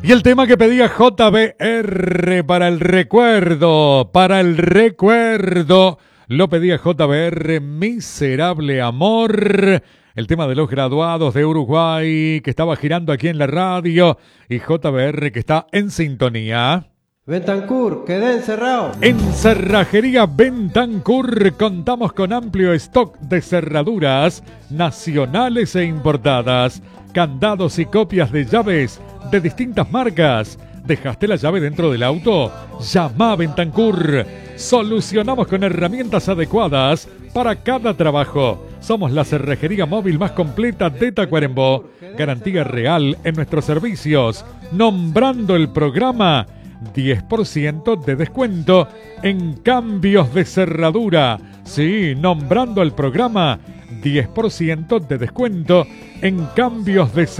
Y el tema que pedía JBR para el recuerdo, lo pedía JBR, Miserable Amor. El tema de los graduados de Uruguay que estaba girando aquí en la radio y JBR que está en sintonía. Bentancur, quedé encerrado. En Cerrajería Bentancur contamos con amplio stock de cerraduras nacionales e importadas, candados y copias de llaves de distintas marcas. ¿Dejaste la llave dentro del auto? Llama a Bentancur. Solucionamos con herramientas adecuadas para cada trabajo. Somos la cerrajería móvil más completa de Tacuarembó. Garantía real en nuestros servicios. Nombrando el programa, 10% de descuento en cambios de cerradura. Sí, nombrando el programa, 10% de descuento en cambios de cerradura.